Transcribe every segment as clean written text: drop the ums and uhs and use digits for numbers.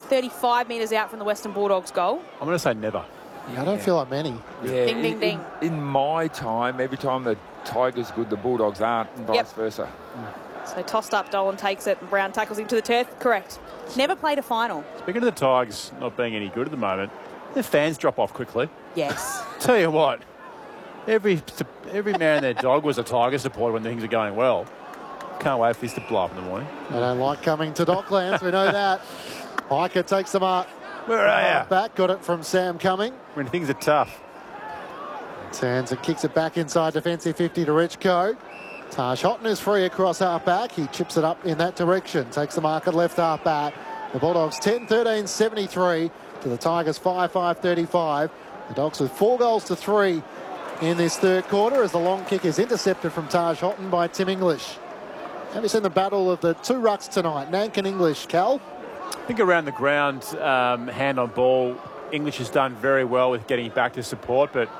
35 metres out from the Western Bulldogs goal. I'm going to say never. Yeah, I don't feel like many. Yeah, Ding, ding, ding. In my time, every time the Tigers good, the Bulldogs aren't, and vice versa. So tossed up, Dolan takes it, and Brown tackles him to the turf. Correct. Never played a final. Speaking of the Tigers not being any good at the moment, their fans drop off quickly. Yes. Tell you what, every man and their dog was a Tiger supporter when things are going well. Can't wait for this to blow up in the morning. They don't like coming to Docklands, we know that. Piker takes them up. Where are you? Back, got it from Sam Cumming. When things are tough. Turns and kicks it back inside defensive 50 to Richco. Taj Houghton is free across half back. He chips it up in that direction. Takes the mark at left half back. The Bulldogs 10-13-73 to the Tigers 5-5-35. The Dogs with 4 goals to 3 in this third quarter as the long kick is intercepted from Taj Houghton by Tim English. Have you seen the battle of the two rucks tonight? Nank and English, Cal? I think around the ground, hand on ball, English has done very well with getting back to support, but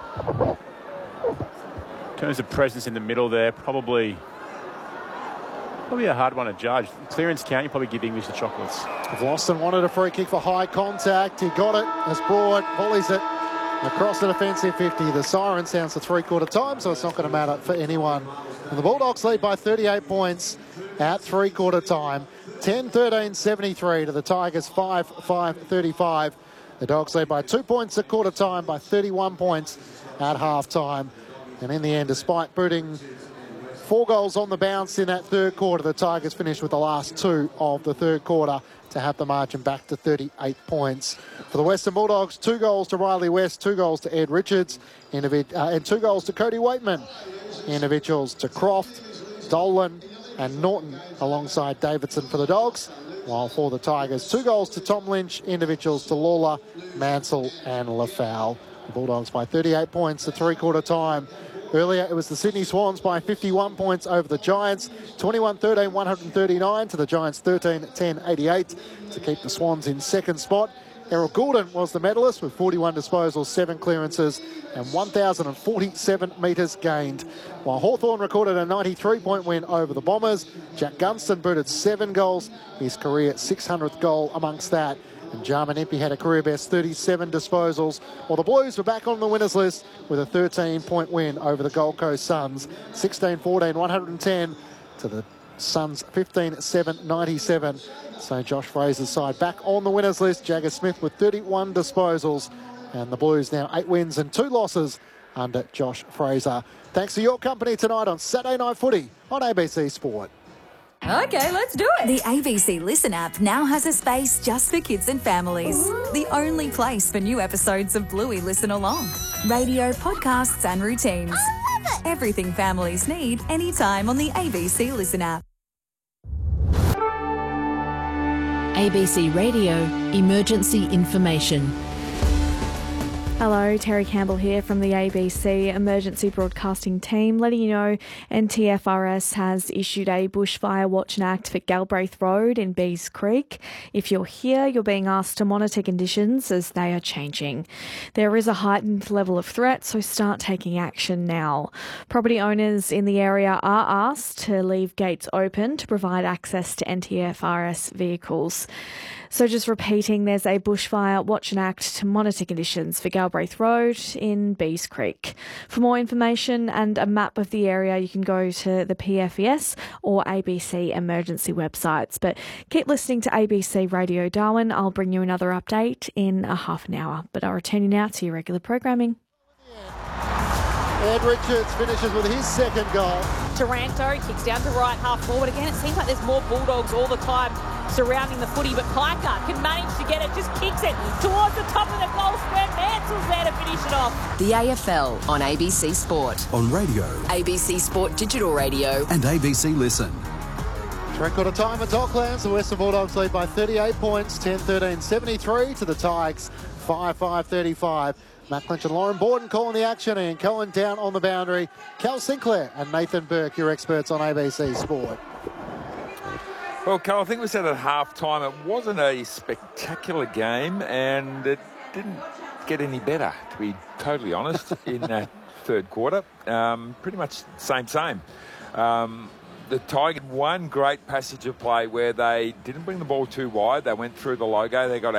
in terms of presence in the middle there, probably a hard one to judge. Clearance count, you probably give English the chocolates. Vlauston wanted a free kick for high contact. He got it as Broad volleys it across the defensive 50. The siren sounds for three-quarter time, so it's not going to matter for anyone. And the Bulldogs lead by 38 points at three-quarter time. 10-13-73 to the Tigers 5-5-35. The Dogs lead by 2 points at quarter time, by 31 points at half time. And in the end, despite booting 4 goals on the bounce in that third quarter, the Tigers finished with the last 2 of the third quarter to have the margin back to 38 points. For the Western Bulldogs, 2 goals to Riley West, 2 goals to Ed Richards, and 2 goals to Cody Waitman. Individuals to Croft, Dolan and Norton alongside Davidson for the Dogs. While for the Tigers, 2 goals to Tom Lynch, individuals to Lawler, Mansell and Lafau. The Bulldogs by 38 points at three-quarter time. Earlier, it was the Sydney Swans by 51 points over the Giants. 21-13, 139 to the Giants 13-10, 88 to keep the Swans in second spot. Errol Goulden was the medalist with 41 disposals, 7 clearances and 1,047 metres gained. While Hawthorn recorded a 93-point win over the Bombers, Jack Gunston booted 7 goals, his career 600th goal amongst that. And Jarman Impey had a career best 37 disposals, while the Blues were back on the winners list with a 13-point win over the Gold Coast Suns. 16-14, 110 to the Suns 15-7, 97. So Josh Fraser's side back on the winners list. Jagger Smith with 31 disposals. And the Blues now 8 wins and 2 losses under Josh Fraser. Thanks for your company tonight on Saturday Night Footy on ABC Sport. Okay, let's do it. The ABC Listen app now has a space just for kids and families. The only place for new episodes of Bluey Listen Along. Radio, podcasts and routines. I love it. Everything families need anytime on the ABC Listen app. ABC Radio Emergency Information. Hello, Terry Campbell here from the ABC Emergency Broadcasting Team, letting you know NTFRS has issued a bushfire watch and act for Galbraith Road in Bees Creek. If you're here, you're being asked to monitor conditions as they are changing. There is a heightened level of threat, so start taking action now. Property owners in the area are asked to leave gates open to provide access to NTFRS vehicles. So just repeating, there's a bushfire watch and act to monitor conditions for Galbraith Road in Bees Creek. For more information and a map of the area, you can go to the PFES or ABC emergency websites. But keep listening to ABC Radio Darwin. I'll bring you another update in a half an hour. But I'll return you now to your regular programming. Ed Richards finishes with his second goal. Taranto kicks down to right half forward. Again, it seems like there's more Bulldogs all the time surrounding the footy, but Piker can manage to get it, just kicks it towards the top of the goal square. Mansell's there to finish it off. The AFL on ABC Sport. On radio. ABC Sport Digital Radio. And ABC Listen. Three-quarter time at Docklands. The Western Bulldogs lead by 38 points, 10-13-73 to the Tigers, 5-5-35. Matt Clinch and Lauren Borden calling the action, and Cohen down on the boundary. Cal Sinclair and Nathan Burke, your experts on ABC Sport. Well, Cal, I think we said at half-time it wasn't a spectacular game, and it didn't get any better, to be totally honest, in that third quarter. Pretty much same. The Tigers, one great passage of play where they didn't bring the ball too wide. They went through the logo. They got a